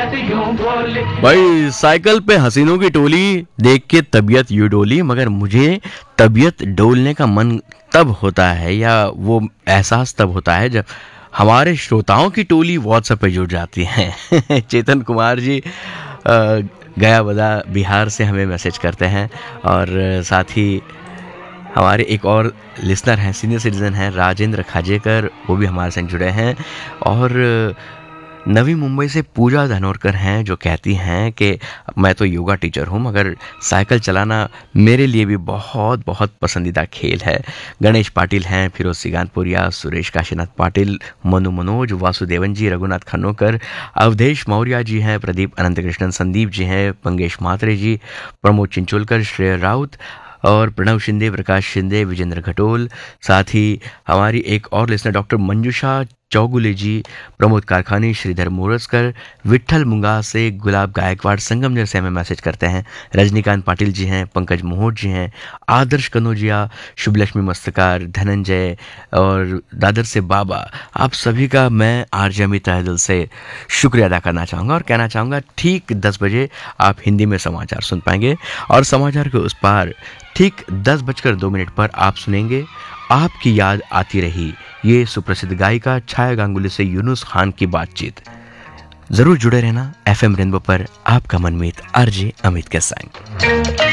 भाई साइकिल पे हसीनों की टोली देख के तबीयत यूं डोली, मगर मुझे तबीयत डोलने का मन तब होता है या वो एहसास तब होता है जब हमारे श्रोताओं की टोली व्हाट्सएप पे जुड़ जाती है। चेतन कुमार जी गया बदा बिहार से हमें मैसेज करते हैं, और साथ ही हमारे एक और लिसनर हैं, सीनियर सिटीजन हैं राजेंद्र खाजेकर, वो भी हमारे संग जुड़े हैं। और नवी मुंबई से पूजा धनोरकर हैं जो कहती हैं कि मैं तो योगा टीचर हूं, मगर साइकिल चलाना मेरे लिए भी बहुत बहुत पसंदीदा खेल है। गणेश पाटिल हैं, फिरोज सिगानपुरिया, सुरेश काशीनाथ पाटिल, मनु मनोज, वासुदेवन जी, रघुनाथ खन्नोकर, अवधेश मौर्य जी हैं, प्रदीप अनंत कृष्णन, संदीप जी हैं, पंगेश मात्रे जी, प्रमोद चिंचोलकर, श्रेय राउत और प्रणव शिंदे, प्रकाश शिंदे, विजेंद्र घटोल। साथ ही हमारी एक और लिसनर डॉक्टर मंजुषा चौगुले जी, प्रमोद कारखानी, श्रीधर मोरसकर, विट्ठल मुंगा से, गुलाब गायकवाड़ संगमनेर से हमें मैसेज करते हैं, रजनीकांत पाटिल जी हैं, पंकज मोहोट जी हैं, आदर्श कनौजिया, शुभलक्ष्मी मस्तकार, धनंजय और दादर से बाबा। आप सभी का मैं आरजे अमित तहे दिल से शुक्रिया अदा करना चाहूँगा और कहना चाहूँगा ठीक 10 बजे आप हिंदी में समाचार सुन पाएंगे, और समाचार के उस पार ठीक 10:02 पर आप सुनेंगे आपकी याद आती रही, ये सुप्रसिद्ध गायिका छाया गांगुली से यूनुस खान की बातचीत। जरूर जुड़े रहना एफएम रेनबो पर, आपका मनमीत आरजे अमित के संग।